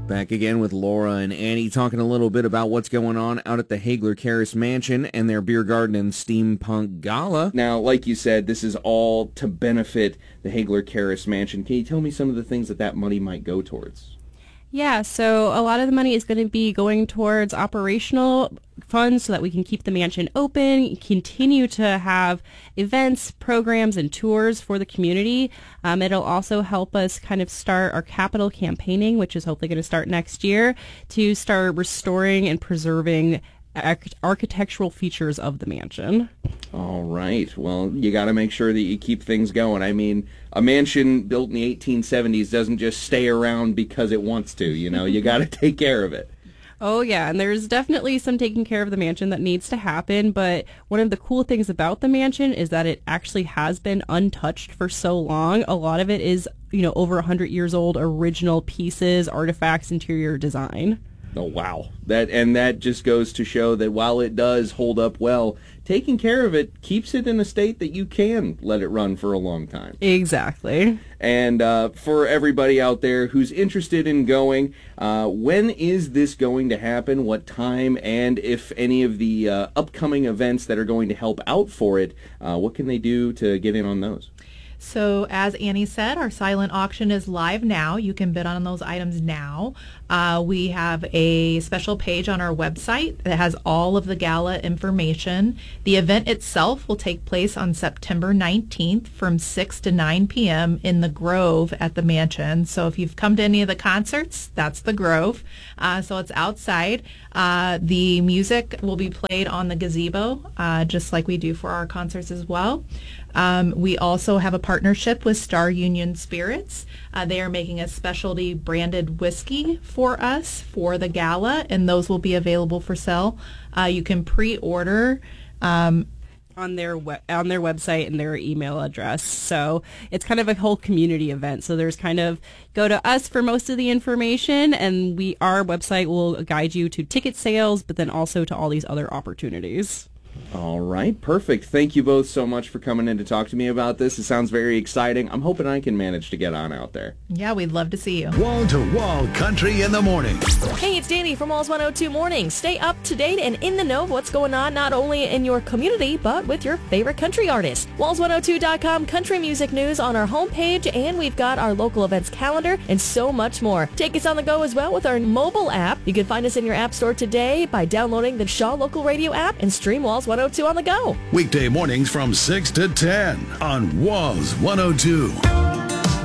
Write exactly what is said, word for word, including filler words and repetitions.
Back again with Laura and Annie talking a little bit about what's going on out at the Hagler-Karras Mansion and their Beer Garden and Steampunk Gala. Now, like you said, this is all to benefit the Hagler-Karras Mansion. Can you tell me some of the things that that money might go towards? Yeah, so a lot of the money is going to be going towards operational funds so that we can keep the mansion open, continue to have events, programs, and tours for the community. Um, it'll also help us kind of start our capital campaigning, which is hopefully going to start next year, to start restoring and preserving arch- architectural features of the mansion. All right. Well, you got to make sure that you keep things going. I mean, a mansion built in the eighteen seventies doesn't just stay around because it wants to. You know, you got to take care of it. Oh, yeah, and there's definitely some taking care of the mansion that needs to happen, but one of the cool things about the mansion is that it actually has been untouched for so long. A lot of it is, you know, over one hundred years old, original pieces, artifacts, interior design. Oh, wow. That and that just goes to show that while it does hold up well, taking care of it keeps it in a state that you can let it run for a long time. Exactly. And uh, for everybody out there who's interested in going, uh, when is this going to happen? What time? And if any of the uh, upcoming events that are going to help out for it, uh, what can they do to get in on those? So as Annie said, our silent auction is live now. You can bid on those items now. Uh, we have a special page on our website that has all of the gala information. The event itself will take place on September nineteenth from six to nine p.m. in the Grove at the mansion. So if you've come to any of the concerts, that's the Grove. Uh, so it's outside. Uh, the music will be played on the gazebo, uh, just like we do for our concerts as well. Um, we also have a partnership with Star Union Spirits. Uh, they are making a specialty branded whiskey for us for the gala, and those will be available for sale. Uh, you can pre-order um, on their we- on their website and their email address. So it's kind of a whole community event. So there's kind of go to us for most of the information, and we our website will guide you to ticket sales, but then also to all these other opportunities. All right, perfect. Thank you both so much for coming in to talk to me about this. It sounds very exciting. I'm hoping I can manage to get on out there. Yeah, we'd love to see you. Wall-to-wall country in the morning. Hey, it's Danny from Walls one oh two Morning. Stay up to date and in the know of what's going on not only in your community, but with your favorite country artists. Walls one oh two dot com country music news on our homepage, and we've got our local events calendar and so much more. Take us on the go as well with our mobile app. You can find us in your app store today by downloading the Shaw Local Radio app and stream Walls one oh two on the go. Weekday mornings from six to ten on Walls one oh two.